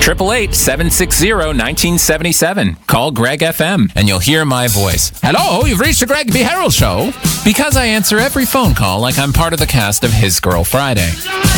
888-760-1977. Call Greg FM and you'll hear my voice. Hello, you've reached the Greg B. Harrell Show. Because I answer every phone call like I'm part of the cast of His Girl Friday.